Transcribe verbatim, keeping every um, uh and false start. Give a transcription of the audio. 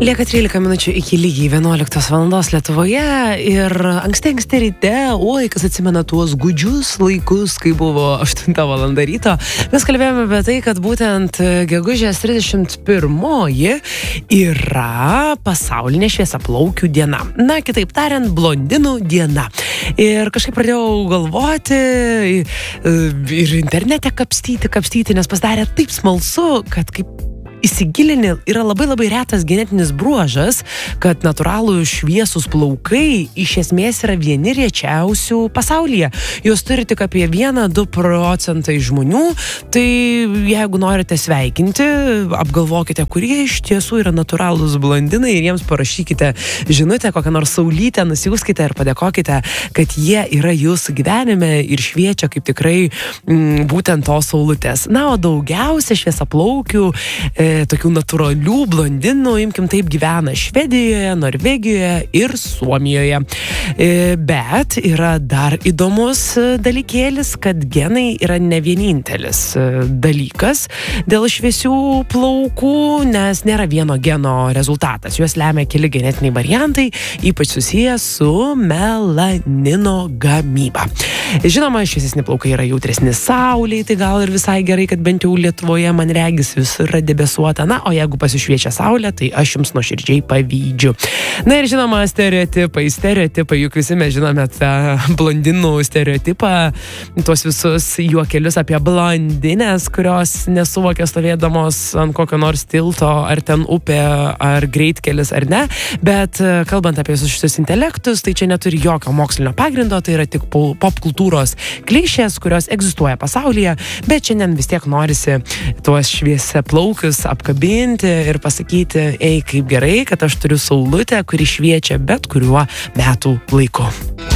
Lieka trylika minučių iki lygiai vienuoliktos valandos Lietuvoje ir anksti anksti ryte, oi, kas atsimena tuos gudžius laikus, kai buvo aštunta valanda ryto, mes kalbėjome apie tai, kad būtent gegužės trisdešimt pirmoji yra pasaulinė šviesiaplaukių diena. Na, kitaip tariant, blondinų diena. Ir kažkaip pradėjau galvoti ir internete kapstyti, kapstyti, nes pasidarė taip smalsu, kad kaip įsigilinį yra labai labai retas genetinis bruožas, kad natūralų šviesus plaukai iš esmės yra vieni rečiausių pasaulyje. Jos turi tik apie vieną du procentai žmonių, tai jeigu norite sveikinti, apgalvokite, kurie iš tiesų yra natūralūs blondinai ir jiems parašykite žinutę, kokią nors saulytę, nusiųskite ir padėkokite, kad jie yra jūsų gyvenime ir šviečia kaip tikrai m, būtent tos saulutės. Na, o daugiausia šviesiaplaukių e, tokių natūralių blondinų, imkim taip, gyvena Švedijoje, Norvegijoje ir Suomijoje. Bet yra dar įdomus dalykėlis, kad genai yra ne vienintelis dalykas dėl šviesių plaukų, nes nėra vieno geno rezultatas. Juos lemia keli genetiniai variantai, ypač susijęs su melanino gamyba. Žinoma, šviesesni plaukai yra jautresni saulei, tai gal ir visai gerai, kad bent jau Lietuvoje, man regis, visur yra debesuota. Na, o jeigu pasišviečia saulė, tai aš jums nuoširdžiai pavydžiu. Na ir žinoma, stereotipai, stereotipai, juk visi mes žinome tą blondinų stereotipą, tuos visus juokelius apie blondinės, kurios nesuvokia stovėdamos ant kokio nors tilto, ar ten upė, ar greitkelis, ar ne. Bet kalbant apie visus šitus intelektus, tai čia neturi jokio mokslinio pagrindo, tai yra tik popkultūros klišės, kurios egzistuoja pasaulyje, bet šiandien vis tiek norisi tuos šviesiaplaukius apkabinti ir pasakyti, ei, kaip gerai, kad aš turiu saulutę, kuri šviečia bet kuriuo metų laiku.